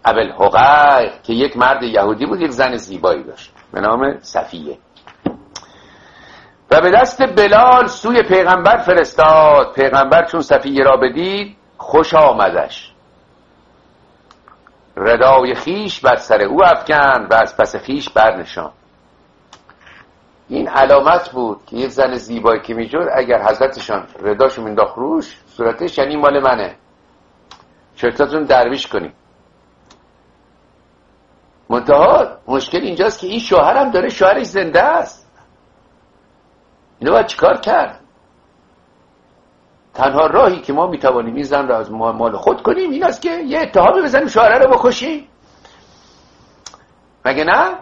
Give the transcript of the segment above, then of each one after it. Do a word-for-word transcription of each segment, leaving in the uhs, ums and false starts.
ابوالحقیق که یک مرد یهودی بود، یک زن زیبایی داشت به نام صفیه و به دست بلال سوی پیغمبر فرستاد. پیغمبر چون صفیه را بدید خوش آمدش، ردای خیش بر سر او افکند و از پس خیش برنشاند. این علامت بود که یک زن زیبایی که میجور اگر حضرتشان رداشو مینداخت روش صورتش یعنی مال منه، شرطاتون درویش کنیم. منتها مشکل اینجاست که این شوهرم داره، شوهرش زنده است، اینو باید چیکار کرد؟ تنها راهی که ما میتوانیم این زن را از مال خود کنیم این است که یه اتهامی بزنیم شوهره رو بکشیم، مگه نه؟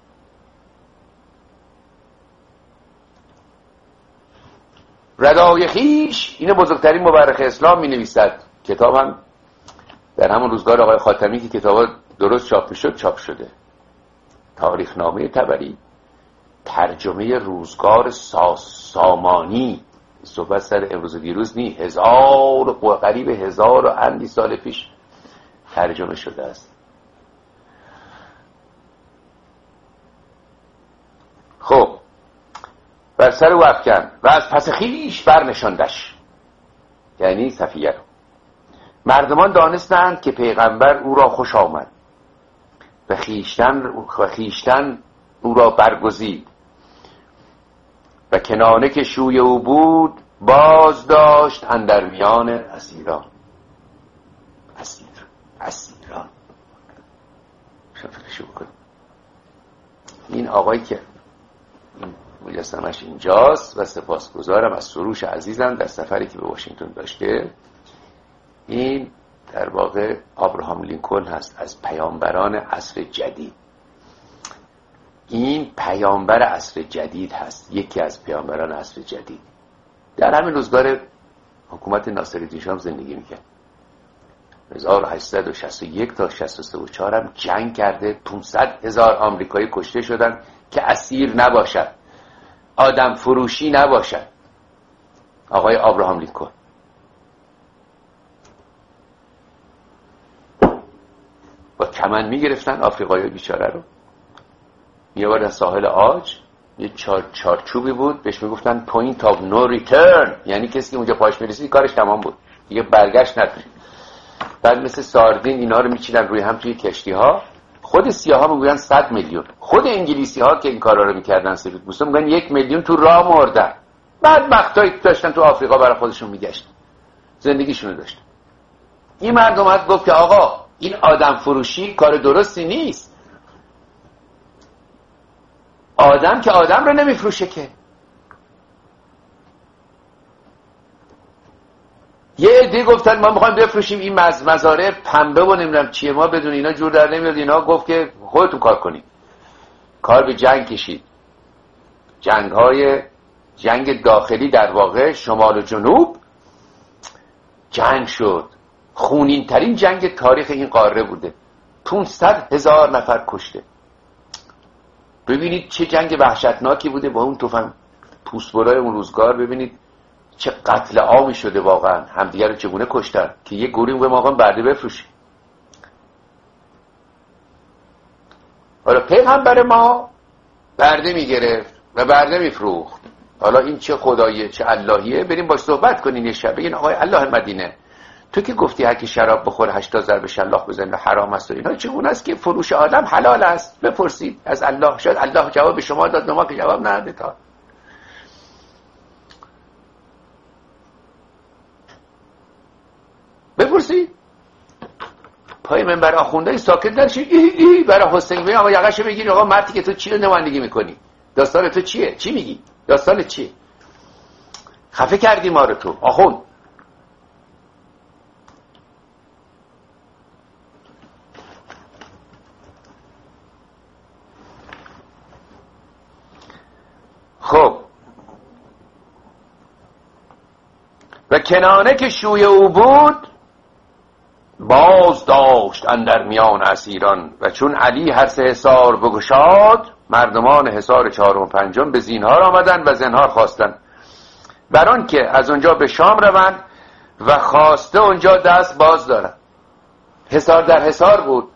ردای خیش، اینو بزرگترین مورخ اسلام می نویسد. کتاب هم در همون روزگار آقای خاتمی که کتاب درست چاپ شد چاپ شده. تاریخنامه طبری، ترجمه روزگار ساسانی، صحبت سر امروز و دیروز نی، هزار و قریب هزار و اندی سال پیش ترجمه شده است. خب بر سر او افکند و از پس خویش برنشاندش، یعنی صفیه رو. مردمان دانستند که پیغمبر او را خوش آمد و خیشتن و خیشتن او را برگزید و کنانه که شوی او بود باز داشت اندر میان اسیران. اسیر اسیران شو بکن. این آقایی که مجسمش اینجاست و سپاسگزارم از سروش عزیزم در سفری که به واشنگتن داشته. این در واقع ابراهام لینکلن هست از پیامبران عصر جدید. این پیامبر عصر جدید هست، یکی از پیامبران عصر جدید. در همین روزگار حکومت ناصرالدین شاه زندگی میکرد. هزار و هشتصد و شصت و یک تا شصت و سه و چهار هم جنگ کرده. پانصد هزار آمریکایی کشته شدن که اسیر نباشد، آدم فروشی نباشد. آقای ابراهام لینکلن با کمن میگرفتن آفریقایی بیچاره رو، میآوردن ساحل عاج، یه چار چارچوبی بود بهش میگفتن پوینت آف نو ریترن، یعنی کسی که اونجا پاش میرسید کارش تمام بود دیگه، برگشت نداره. بعد مثل ساردین اینا رو میچیدن روی هم توی کشتی ها. خود سیاه ها میگن صد میلیون، خود انگلیسی ها که این کارا رو میکردن سفید پوستا میگن یک میلیون تو راه مردن. بعد وقتایی داشتن تو آفریقا برای خودشون میگشتن، زندگیشون رو داشتن. این مردم اومد گفت که آقا این آدم فروشی کار درستی نیست، آدم که آدم رو نمیفروشه که. یه عده گفتن ما میخوایم بفروشیم این مزارع پنبه و نمیدونم چیه، ما بدون اینا جور در نمیاد. اینا گفت که خودتون کار کنید. کار به جنگ کشید، جنگ های جنگ داخلی در واقع شمال و جنوب جنگ شد. خونین ترین جنگ تاریخ این قاره بوده، پانصد هزار نفر کشته. ببینید چه جنگ وحشتناکی بوده با اون تفنگ پوستبرای اون روزگار. ببینید چه قتل عامی شده واقعا، همدیگر رو چگونه کشتن که یه گوری به ما برده بفروشیم. حالا پیغمبر ما برده میگرفت و برده میفروخت. حالا این چه خداییه چه اللهیه؟ بریم باش صحبت کنین یه شب، بگین آقای الله مدینه تو که گفتی هر کی شراب بخوره هشتاد ضرب شلاق بزنه حرام است و اینا، چگونه است که فروش آدم حلال است؟ بپرسید از الله، شاید الله جواب شما داد، ما که جواب نداده. تا بپرسید. پای منبر آخونده ساکت نشید، ای ای برای حسین بگید آقا یقهشو بگیر، آقا مردی که تو چی رو نمایندگی میکنی؟ داستان تو چیه؟ چی میگی؟ داستان چیه؟ خفه کردی ما رو تو آخوند. خب و کنانه که شوی او بود باز داشت اندر میان اسیران و چون علی هر سه حصار بگشاد مردمان حصار چهارم و پنجم به زینهار آمدند و زنهار خواستند بران که از اونجا به شام روند و خواسته اونجا دست باز دارند. حصار در حصار بود،